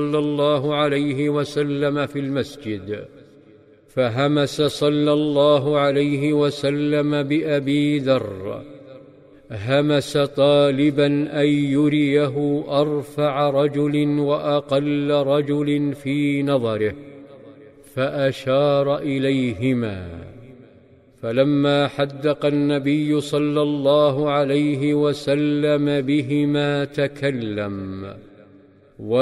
صلى الله عليه وسلم في المسجد، فهمس صلى الله عليه وسلم بأبي ذر، همس طالبا أن يريه أرفع رجل وأقل رجل في نظره، فأشار إليهما، فلما حدق النبي صلى الله عليه وسلم بهما تكلم